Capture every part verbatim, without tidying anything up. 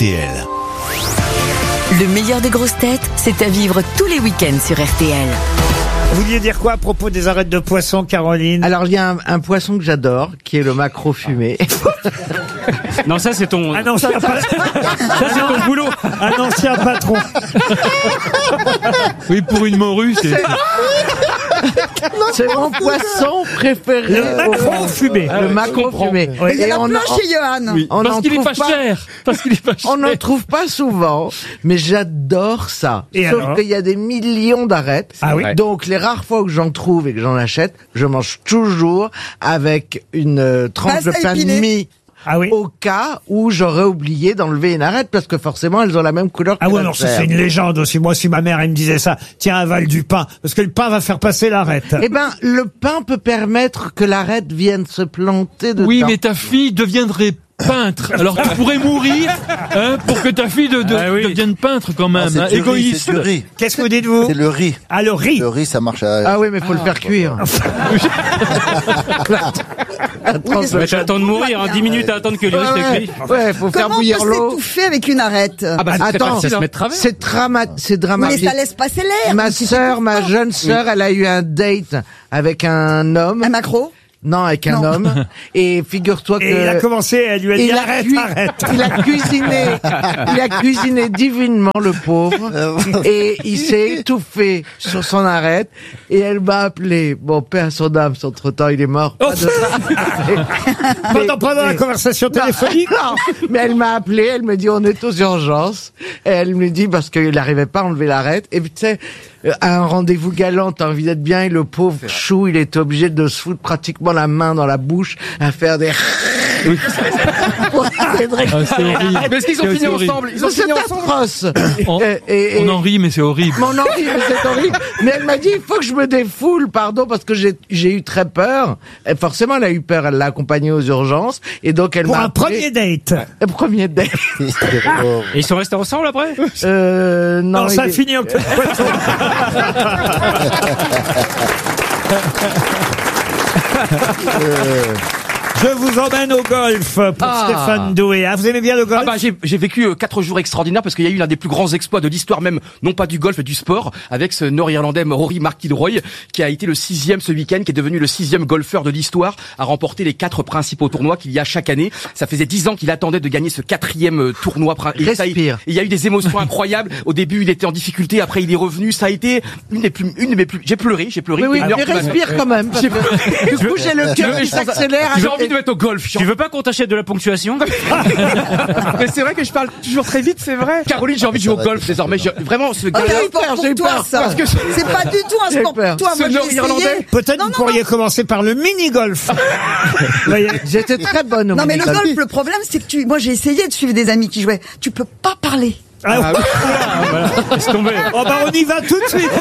T L. Le meilleur des grosses têtes, c'est à vivre tous les week-ends sur R T L. Vous vouliez dire quoi à propos des arêtes de poisson, Caroline? Alors, il y a un, un poisson que j'adore, qui est le maquereau fumé. Non, ça c'est ton... Un ancien, pa- Ça c'est ton boulot. un ancien patron. Oui, pour une morue, c'est... C'est mon poisson préféré. Le maquereau fumé. Le maquereau fumé. Oui. Et on, plein en- chez Johan. Oui, on parce en qu'il est trouve pas, pas- cher. Parce qu'il est pas cher. on n'en trouve pas souvent, mais j'adore ça. Et Sauf alors qu'il y a des millions d'arêtes. Ah oui. Donc, les rares fois que j'en trouve et que j'en achète, je mange toujours avec une euh, tranche Pâte de pain de épinée. mie. Ah oui. Au cas où j'aurais oublié d'enlever une arête, parce que forcément, elles ont la même couleur que Ah oui, la non, ça chair. c'est une légende aussi. Moi, si ma mère, elle me disait ça, tiens, avale du pain, parce que le pain va faire passer l'arête. Eh ben, le pain peut permettre que l'arête vienne se planter dedans. Oui, mais ta fille deviendrait peintre. Alors tu pourrais mourir hein, pour que ta fille de, de, Ah oui. devienne peintre quand même. Ah, c'est hein, du riz, égoïste. c'est du riz. Qu'est-ce que vous dites, vous? C'est le riz. Ah, le riz. Le riz, ça marche à... Ah oui, mais faut le faire cuire. Ouais, t'attends de mourir, hein, dix minutes à attendre que le riz Ouais, soit ouais, cuit. ouais, faut faire Comment on bouillir peut l'eau. s'étouffer avec une arête? Ah bah c'est très Attends, facile à se mettre travers. c'est drama, c'est Mais dramatique. ça laisse passer l'air. Ma sœur, ma jeune sœur, elle a eu un date avec un homme. Un macro? Non, avec un Non. homme. Et figure-toi que... Et il a commencé, elle lui a dit, il a arrête, cui- arrête. Il a cuisiné, il a cuisiné divinement, le pauvre, et il s'est étouffé sur son arête, et elle m'a appelé. Bon, paix à son âme, son trop-temps, il est mort. Pas de- Pendant, pendant la mais- conversation Non, téléphonique. non, mais elle m'a appelé, elle me dit on est aux urgences, et elle me dit parce qu'il n'arrivait pas à enlever l'arête, et puis tu sais, euh, à un rendez-vous galant, t'as envie d'être bien, et le pauvre chou, il était obligé de se foutre pratiquement la main dans la bouche, à faire des... Ah, c'est horrible. Mais est-ce qu'ils ont C'est fini horrible. ensemble? Ils ont C'est fini ensemble? atroce. On, Et- et- on en rit, mais c'est horrible. Mon envie, mais c'est horrible. Mais elle m'a dit, il faut que je me défoule, pardon, parce que j'ai, j'ai eu très peur. Et forcément, elle a eu peur, elle l'a accompagnée aux urgences. Et donc, elle Pour m'a un appelé- premier date. Un premier date. Et ils sont restés ensemble après? Euh, non, Non, il ça est- finit en queue de poisson. Je vous emmène au golf pour Ah. Stéphane Doué. Ah, vous aimez bien le golf? Ah bah j'ai j'ai vécu euh, quatre jours extraordinaires parce qu'il y a eu l'un des plus grands exploits de l'histoire même, non pas du golf, mais du sport, avec ce Nord-Irlandais Rory McIlroy qui a été le sixième ce week-end, qui est devenu le sixième golfeur de l'histoire à remporter les quatre principaux tournois qu'il y a chaque année. Ça faisait dix ans qu'il attendait de gagner ce quatrième euh, tournoi. prin- Et ça, Respire. il y a eu des émotions incroyables. Au début, il était en difficulté, après il est revenu. Ça a été une des plus, une de mes plus. J'ai pleuré, j'ai pleuré. Oui, oui, Une heure mais qui m'a- respire quand même. Parce J'ai- que, du coup, j'ai le cœur qui s'accélère. J'ai avec- envie de mettre au golf. J'ai Tu veux pas qu'on t'achète de la ponctuation? Mais c'est vrai que je parle toujours très vite, c'est vrai. Caroline, j'ai envie de jouer au golf désormais. Je- Vraiment, ce Ah, gars-là. j'ai eu peur j'ai eu pour toi, peur, ça. parce que- C'est pas du tout un J'ai sport peur. pour toi. Ce Moi, j'ai Nord-Irlandais, essayé. Peut-être Non, vous non, pourriez commencer par le mini-golf. Vous voyez? J'étais très bonne au Non, mais le mini-golf. golf, le problème, c'est que tu, moi, j'ai essayé de suivre des amis qui jouaient. Tu peux pas parler. Ah, oui. Laisse tomber. Oh bah on y va tout de suite.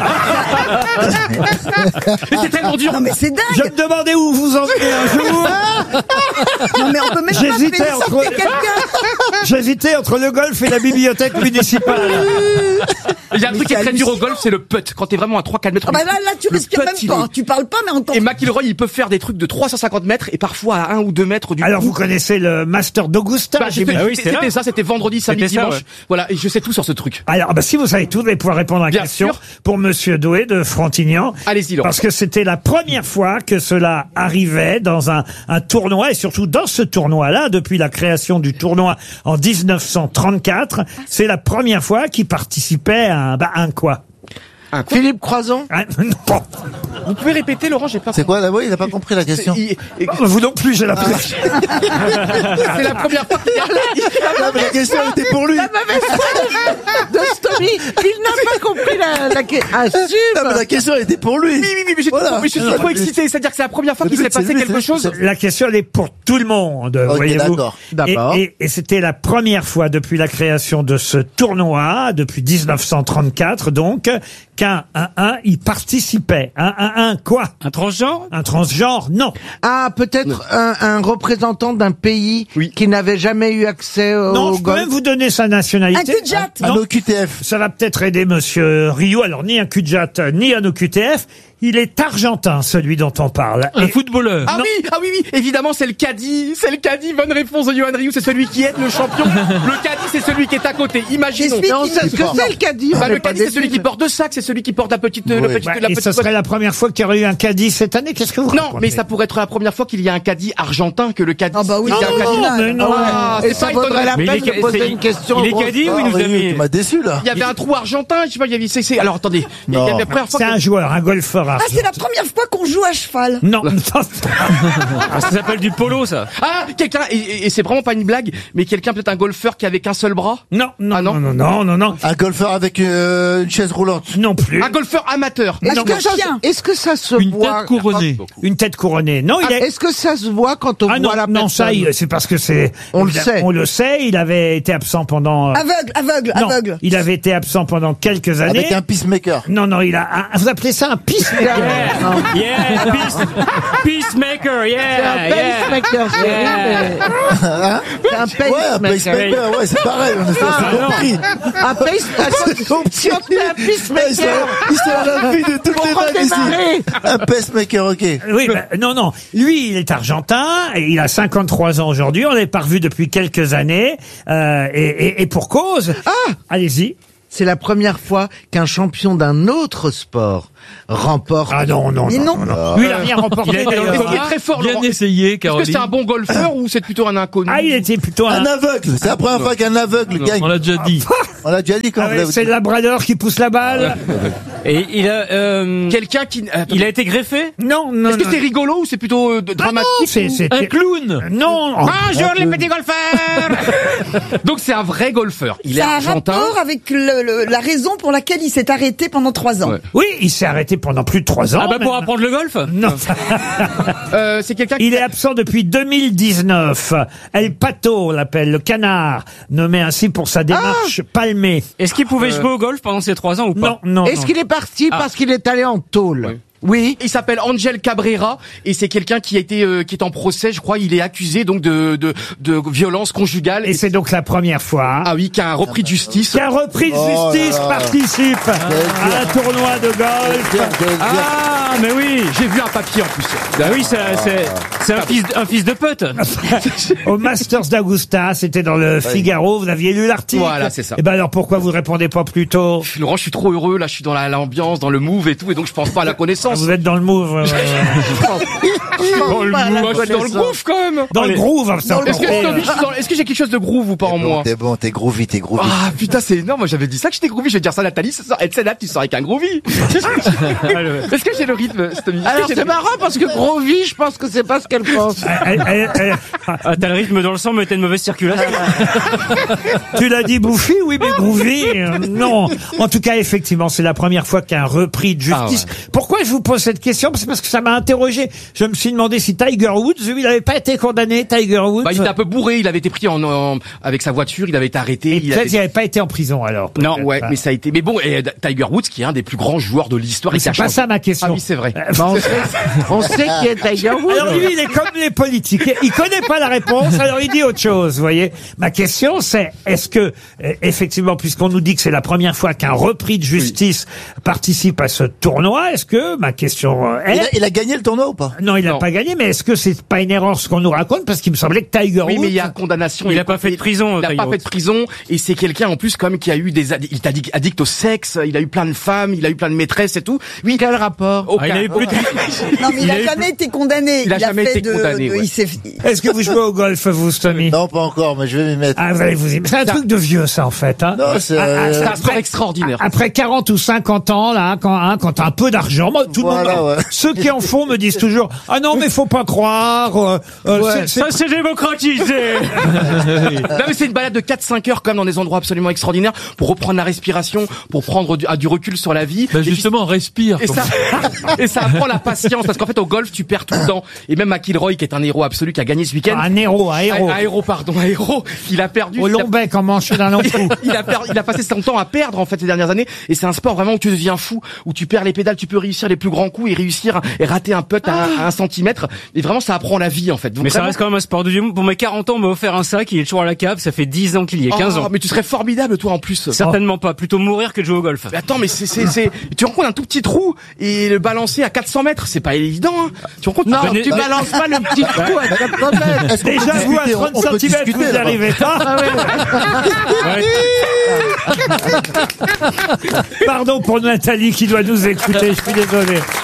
Mais c'est tellement dur. Non, mais c'est Je dingue. me demandais où vous en venez un jour. Non, mais on peut même pas J'hésitais féliciter entre- quelqu'un. J'hésitais entre le golf et la bibliothèque municipale. Il y a un truc qui est c'est très dur au golf, c'est le putt. Quand t'es vraiment à trois quatre mètres. Ah bah là, là, tu le respires putt, même il pas. est- Tu parles pas, mais en tant Et McIlroy, il peut faire des trucs de trois cent cinquante mètres et parfois à un ou deux mètres du Alors coup. vous connaissez le Master d'Augusta, Bah, j'imagine. c'était Ah oui, c'est c'était là. ça, c'était vendredi, samedi, C'était ça, dimanche. ouais. Voilà, et je sais tout sur ce truc. Alors, bah, si vous savez tout, vous allez pouvoir répondre à la Bien question sûr. pour Monsieur Doué de Frontignan. Allez-y, Laurent. Parce que c'était la première fois que cela arrivait dans un, un tournoi, et surtout dans ce tournoi-là, depuis la création du tournoi en dix-neuf cent trente-quatre, c'est la première fois qu'il participait à un, bah, un quoi? Un quoi? Philippe Croison. Un- non. Vous pouvez répéter, Laurent, j'ai pas. C'est quoi d'abord? Il a pas compris la question. Il- et- Vous non plus, j'ai l'impression. C'est la première fois qu'il y a. Non, mais la question elle était pour lui. De Stomy. Il n'a pas compris la, la question. Ah, Non, mais super. la question elle était pour lui. Oui, oui, oui, mais j'ai Voilà. trop- mais je suis trop excité. C'est-à-dire que c'est la première fois qu'il Le s'est but, c'est passé lui, quelque c'est- chose. c'est- La question, elle est pour tout le monde, Ok, voyez-vous. d'accord. D'accord. Et, et- et c'était la première fois depuis la création de ce tournoi, depuis dix-neuf cent trente-quatre, donc, qu'un un, un, y participait. Un, un, un, quoi? Un transgenre? Un transgenre? Non. Ah, peut-être un, un représentant d'un pays Oui. qui n'avait jamais eu accès au Non, je peux golf. même vous donner sa nationalité. Un cul-de-jatte. Un Non. O Q T F. Ça va peut-être aider Monsieur Rio. Alors, ni un cul-de-jatte, ni un O Q T F. Il est argentin, celui dont on parle. Un Et- footballeur. Ah oui, ah oui, oui, évidemment, c'est le caddie, c'est le caddie, bonne réponse de Johan Rioux, c'est celui qui aide le champion. Le caddie, c'est celui qui est à côté, imaginons. J'explique Non, qu'il c'est nous ce que sort. c'est le caddie. Bah, on le n'est pas caddie, c'est déçus. celui qui porte deux sacs, c'est celui qui porte la petite, le Oui. petit, Bah, la et petite ce serait la première fois qu'il y aurait eu un caddie cette année. Qu'est-ce que vous Non, racontez mais ça pourrait être la première fois qu'il y a un caddie argentin que le caddie. Ah bah oui, il y a un c'est caddie. original. mais non. Ah, Et c'est ça pas vaudrait étonnant. la Mais il peine est de ca- poser c'est- une question. il est grosse. caddie ou il Ah nous oui, a mis tu m'as déçu là. Il y avait un trou argentin, je sais pas, il y avait, c'est, c'est, alors attendez, il y a- il y Non. avait la première fois C'est que- un joueur, un golfeur Ah, c'est la argentin. première fois qu'on joue à cheval. Non, Ah, ça s'appelle du polo, ça. Ah, quelqu'un, et, et- et c'est vraiment pas une blague, mais quelqu'un, peut-être un golfeur qui avait qu'un seul bras? non, non, Ah, non. non, non, non, non, non, Un golfeur avec euh, une chaise roulante. non plus. Un golfeur amateur. Est-ce Non, que, mais ça, chien. est-ce que ça se Une voit tête couronnée. Une tête couronnée. Non, il est. Est-ce que ça se voit quand on Ah non, voit la non, ça, personne il- c'est parce que c'est. On le sait. On le sait. Il avait été absent pendant. euh, Aveugle, aveugle, non, aveugle. il avait été absent pendant quelques années. Avec un peacemaker. Non, non, il a. un- vous appelez ça un peacemaker? Yeah, peace, peacemaker, C'est yeah, un yeah. pacemaker, c'est Yeah. c'est un Ouais, un pacemaker. pacemaker, ouais, c'est pareil, on a Ah, c'est compris. Un pacemaker. Si on te met un Ouais, ils sont- pacemaker, ils sont à la vie de toutes pour les vannes ici. redémarrer. Un pacemaker, ok. Oui, bah, non, non. Lui, il est argentin. Et il a cinquante-trois ans aujourd'hui. On l'avait pas revu depuis quelques années. Euh, et, et, et pour cause. Ah Allez-y. C'est la première fois qu'un champion d'un autre sport remporte. Ah non, non, Mais non. non. non. Lui, il a rien remporté. Il a été d'ailleurs. Est-ce qu'il est très fort, Bien Laurent? essayé, Est-ce que Caroline. c'est un bon golfeur ou c'est plutôt un inconnu? Ah, il était plutôt un. Un aveugle. C'est la première fois qu'un aveugle gagne. On l'a déjà dit. On l'a déjà dit quand Ah on ouais, l'a c'est le labrador qui pousse la balle. Et il a, euh, Quelqu'un qui, attends, il a été greffé? Non, non, est-ce que non. c'est rigolo ou c'est plutôt euh, de- Ah non, dramatique? c'est, ou- c'est- Un clown. Non. Bonjour les petits golfeurs. Donc c'est un vrai golfeur. Il est Ça a un argentin. rapport avec le- le- la raison pour laquelle il s'est arrêté pendant trois ans. Ouais. Oui, il s'est arrêté pendant plus de trois ans. Ah bah pour même. apprendre le golf? Non. Euh, c'est quelqu'un qui Il est absent depuis deux mille dix-neuf. El Pato l'appelle, le canard, nommé ainsi pour sa démarche palmée. Est-ce qu'il pouvait jouer au golf pendant ces trois ans ou pas? Non, non. Est-ce non. qu'il est parti parce qu'il est allé en tôle? Oui. Il s'appelle Angel Cabrera et c'est quelqu'un qui a été euh, qui est en procès, je crois. Il est accusé donc de de, de violence conjugale. Et c'est donc la première fois Ah oui, qui a un repris de justice. qu'un repris de Oh là justice là. participe à un tournoi de golf. Bien, bien, bien. Ah, mais oui. J'ai vu un papier en plus. Bah oui, ça, c'est, c'est un fils, un fils de pote. Au Masters d'Augusta, c'était dans le Figaro. Vous aviez lu l'article. Voilà, c'est ça. Et ben alors pourquoi vous répondez pas plus tôt? Laurent, je suis trop heureux. Là, je suis dans la- l'ambiance, dans le move et tout, et donc je pense pas à la connaissance. Vous êtes dans le move, euh, Dans le Pas la move, je suis dans le connaissance. groove quand même. dans le groove. c'est encore Est-ce que, pire. Stomy, je suis dans- est-ce que j'ai quelque chose de groove ou pas en T'es bon, moi? T'es bon, t'es groovy, t'es groovy. Ah putain, c'est énorme. Moi j'avais dit ça que j'étais groovy. Je vais dire ça à Nathalie. Ce soir. Et celle-là, tu sors avec un groovy. Est-ce que j'ai le rythme, Stomy? Est-ce que Alors j'ai c'est le- marrant parce que gros vie, je pense que c'est pas ce qu'elle pense. Elle- elle- elle- Ah, t'as le rythme dans le sang, mais t'as une mauvaise circulation. Tu l'as dit bouffi, oui, mais groovy, euh, non. En tout cas, effectivement, c'est la première fois qu'un repris de justice. Ah Pourquoi je vous pose cette question? C'est parce que ça m'a interrogé. Je me suis demandé si Tiger Woods, lui, il n'avait pas été condamné, Tiger Woods. Bah, il était un peu bourré. Il avait été pris en, en- avec sa voiture. Il avait été arrêté. Et il peut-être avait- il n'avait pas été en prison, alors. Non, peut-être. ouais, Ah. mais ça a été. Mais bon, et Tiger Woods, qui est un des plus grands joueurs de l'histoire, Mais et qui a c'est pas changé- ça ma question. Ah oui, c'est vrai. Euh, Bah, on sait, on sait qui est Tiger Woods. Alors lui, il est comme les politiques. Il connaît pas la réponse, alors il dit autre chose, vous voyez. Ma question, c'est, est-ce que, euh, effectivement, puisqu'on nous dit que c'est la première fois qu'un repris de justice participe à ce tournoi, est-ce que, ma question euh, est... Il a, il a gagné le tournoi ou pas? Non, il n'a Non. pas gagné, mais est-ce que c'est pas une erreur ce qu'on nous raconte? Parce qu'il me semblait que Tiger Oui, Woods... mais il y a condamnation. Il a pas fait de prison, Il a Tiger pas Woods. fait de prison. Et c'est quelqu'un, en plus, quand même, qui a eu des, addi- il est addict, addict au sexe. Il a eu plein de femmes. Il a eu plein de maîtresses et tout. Oui. Quel rapport? Aucun. Ah, il avait plus de... Non, mais il, Il a a eu jamais été condamné. Il a jamais fait été de, condamné, de- ouais. il s'est- Est-ce que vous jouez au golf, vous, Stomy? Non, pas encore, mais je vais m'y mettre. Ah, vous allez vous y... C'est un truc de vieux, ça, en fait. Hein. Non, c'est, Ah, ah, euh, c'est C'est un après- sport extraordinaire. Après quarante ou cinquante ans, là, quand, hein, quand t'as un peu d'argent, moi, tout Voilà, le monde, ouais. ceux qui en font me disent toujours, ah non, mais faut pas croire, euh, euh, Ouais, c'est- c'est- Ça, c'est démocratisé. Non, mais c'est une balade de quatre cinq heures quand même dans des endroits absolument extraordinaires pour reprendre la respiration, pour prendre du, ah, du recul sur la vie. Bah Et puis- justement, respire. Et ça, et ça apprend la patience parce qu'en fait au golf tu perds tout le temps. Et même McIlroy qui est un héros absolu qui a gagné ce week-end. un héros, un héros. Un, un héros pardon, un héros. Il a perdu. Au il a- long bec, en manche d'un long coup. il a, per- il a passé son temps à perdre en fait ces dernières années et c'est un sport vraiment où tu deviens fou, où tu perds les pédales, tu peux réussir les plus plus grand coup et réussir et rater un putt à, un- à un centimètre. Et vraiment, ça apprend la vie en fait. Donc, Mais ça vraiment- reste quand même un sport de vieux. Pour mes quarante ans, on m'a offert un sac, il est toujours à la cave, ça fait dix ans qu'il y est, quinze Oh, ans. mais tu serais formidable toi en plus. Certainement pas, plutôt mourir que de jouer au golf. Mais attends, mais c'est, c'est, c'est, tu rends compte un tout petit trou et le balancer à quatre cents mètres, c'est pas évident, hein. Tu rends compte? Non, Venez- tu Ouais. balances pas le petit trou à quatre cents mètres. Est-ce qu'on peut Déjà, vous, à discuter On- on trente peut centimètres, discuter, vous n'y là-bas. arrivez pas. Ouais. Pardon pour Nathalie qui doit nous écouter, je suis désolé.